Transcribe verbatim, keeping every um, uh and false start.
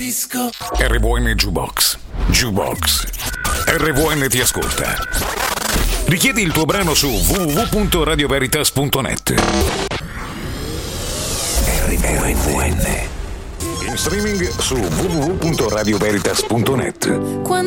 disco. R V N Jukebox. Jukebox. R V N ti ascolta. Richiedi il tuo brano su w w w punto radio veritas punto net. R V N. In streaming su w w w punto radio veritas punto net.